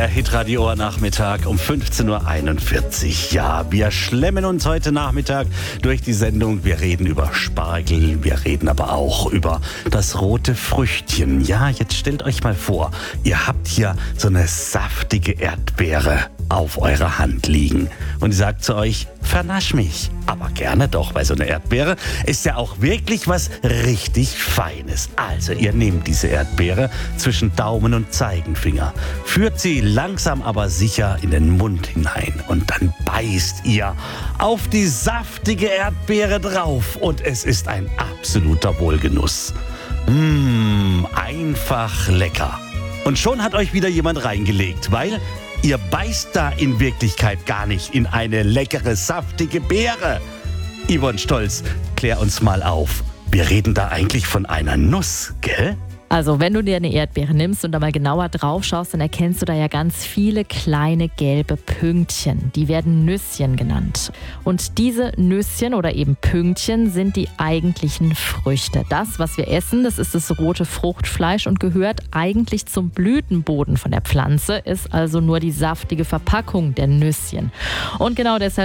Der Hitradio Nachmittag um 15.41 Uhr. Ja, wir schlemmen uns heute Nachmittag durch die Sendung. Wir reden über Spargel, wir reden aber auch über das rote Früchtchen. Ja, jetzt stellt euch mal vor, ihr habt hier so eine saftige Erdbeere auf eurer Hand liegen. Und ihr sagt zu euch, vernasch mich. Aber gerne doch, weil so eine Erdbeere ist ja auch wirklich was richtig Feines. Also ihr nehmt diese Erdbeere zwischen Daumen und Zeigenfinger, führt sie langsam aber sicher in den Mund hinein und dann beißt ihr auf die saftige Erdbeere drauf und es ist ein absoluter Wohlgenuss. Einfach lecker. Und schon hat euch wieder jemand reingelegt, weil ihr beißt da in Wirklichkeit gar nicht in eine leckere, saftige Beere. Yvonne Stolz, klär uns mal auf. Wir reden da eigentlich von einer Nuss, gell? Also wenn du dir eine Erdbeere nimmst und da mal genauer drauf schaust, dann erkennst du da ja ganz viele kleine gelbe Pünktchen. Die werden Nüsschen genannt. Und diese Nüsschen oder eben Pünktchen sind die eigentlichen Früchte. Das, was wir essen, das ist das rote Fruchtfleisch und gehört eigentlich zum Blütenboden von der Pflanze, ist also nur die saftige Verpackung der Nüsschen. Und genau deshalb